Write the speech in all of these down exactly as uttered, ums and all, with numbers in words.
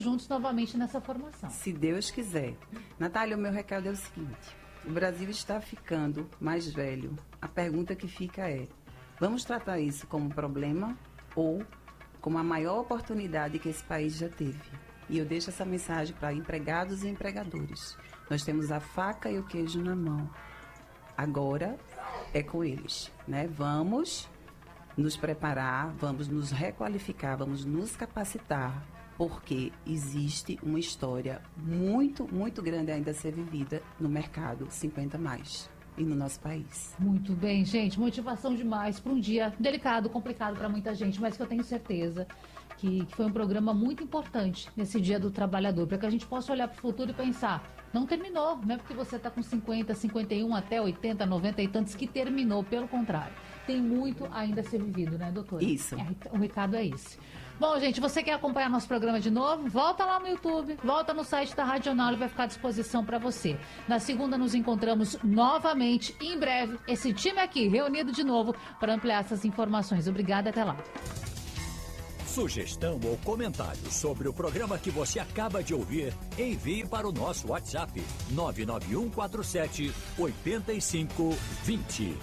juntos novamente nessa formação. Se Deus quiser. Natália, o meu recado é o seguinte: o Brasil está ficando mais velho. A pergunta que fica é: vamos tratar isso como problema ou como a maior oportunidade que esse país já teve? E eu deixo essa mensagem para empregados e empregadores. Nós temos a faca e o queijo na mão. Agora é com eles, né? Vamos nos preparar, vamos nos requalificar, vamos nos capacitar, porque existe uma história muito, muito grande ainda a ser vivida no mercado cinquenta mais e no nosso país. Muito bem, gente. Motivação demais para um dia delicado, complicado para muita gente, mas que eu tenho certeza que, que foi um programa muito importante nesse Dia do Trabalhador, para que a gente possa olhar para o futuro e pensar, não terminou, não é porque você está com cinquenta, cinquenta e um até oitenta, noventa e tantos que terminou, pelo contrário. Tem muito ainda a ser vivido, né, doutora? Isso. É, o recado é esse. Bom, gente, você quer acompanhar nosso programa de novo? Volta lá no YouTube, volta no site da Rádio Jornal, ele vai ficar à disposição para você. Na segunda nos encontramos novamente, em breve, esse time aqui reunido de novo para ampliar essas informações. Obrigada, até lá. Sugestão ou comentário sobre o programa que você acaba de ouvir, envie para o nosso WhatsApp nove nove um quatro sete oito cinco dois zero.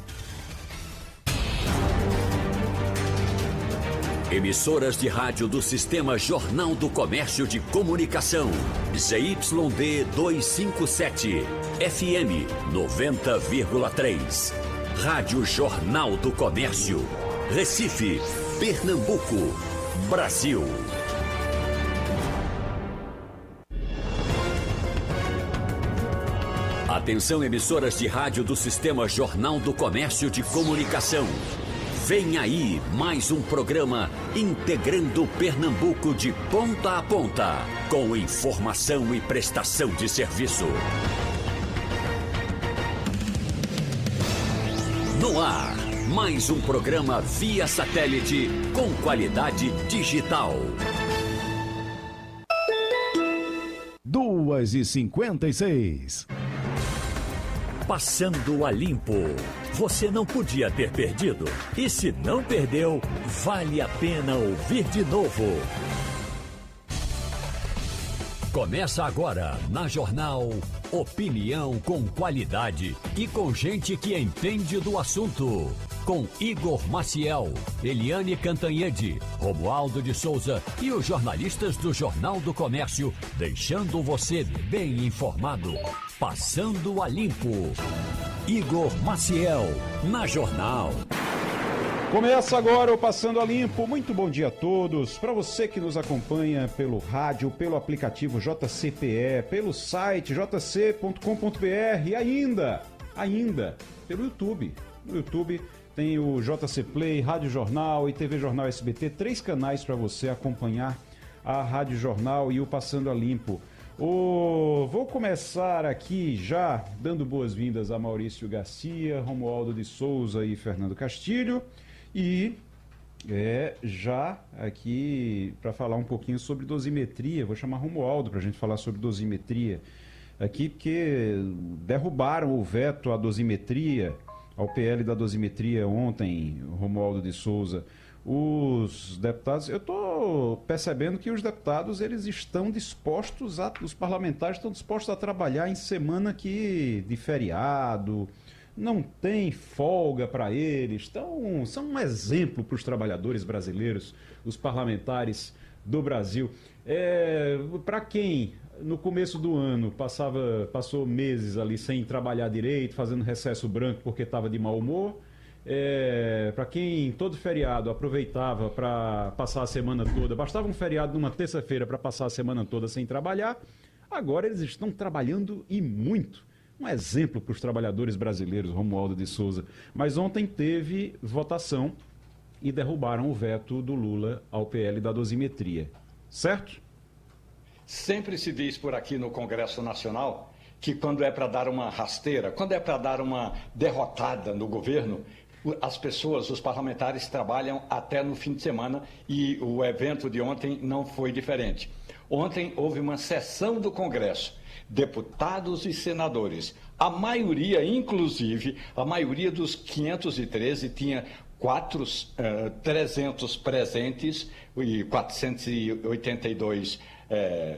Emissoras de rádio do Sistema Jornal do Comércio de Comunicação. Z Y D duzentos e cinquenta e sete, F M noventa vírgula três. Rádio Jornal do Comércio. Recife, Pernambuco, Brasil. Atenção, emissoras de rádio do Sistema Jornal do Comércio de Comunicação. Vem aí mais um programa integrando Pernambuco de ponta a ponta, com informação e prestação de serviço. No ar, mais um programa via satélite com qualidade digital. duas e cinquenta e seis. Passando a limpo. Você não podia ter perdido. E se não perdeu, vale a pena ouvir de novo. Começa agora na Jornal Opinião com qualidade e com gente que entende do assunto. Com Igor Maciel, Eliane Cantanhede, Romualdo de Souza e os jornalistas do Jornal do Comércio, deixando você bem informado. Passando a limpo. Igor Maciel, na Jornal. Começa agora o Passando a Limpo. Muito bom dia a todos. Para você que nos acompanha pelo rádio, pelo aplicativo J C P E, pelo site j c ponto com ponto b r e ainda, ainda, pelo YouTube. No YouTube tem o J C Play, Rádio Jornal e T V Jornal S B T. Três canais para você acompanhar a Rádio Jornal e o Passando a Limpo. Oh, vou começar aqui já dando boas-vindas a Maurício Garcia, Romualdo de Souza e Fernando Castilho. E é, já aqui para falar um pouquinho sobre dosimetria, vou chamar Romualdo para a gente falar sobre dosimetria aqui, porque derrubaram o veto à dosimetria, ao P L da dosimetria ontem, Romualdo de Souza. Os deputados, eu estou percebendo que os deputados eles estão dispostos, a, os parlamentares estão dispostos a trabalhar em semana que, de feriado, não tem folga para eles, então, são um exemplo para os trabalhadores brasileiros, os parlamentares do Brasil. É, para quem no começo do ano passava, passou meses ali sem trabalhar direito, fazendo recesso branco porque estava de mau humor, é, para quem todo feriado aproveitava para passar a semana toda, bastava um feriado numa terça-feira para passar a semana toda sem trabalhar, agora eles estão trabalhando e muito. Um exemplo para os trabalhadores brasileiros, Romualdo de Souza. Mas ontem teve votação e derrubaram o veto do Lula ao P L da dosimetria. Certo? Sempre se diz por aqui no Congresso Nacional que quando é para dar uma rasteira, quando é para dar uma derrotada no governo, as pessoas, os parlamentares trabalham até no fim de semana e o evento de ontem não foi diferente. Ontem houve uma sessão do Congresso. Deputados e senadores, a maioria, inclusive, a maioria dos quinhentos e treze tinha quatro, uh, trezentos presentes e quatrocentos e oitenta e dois é,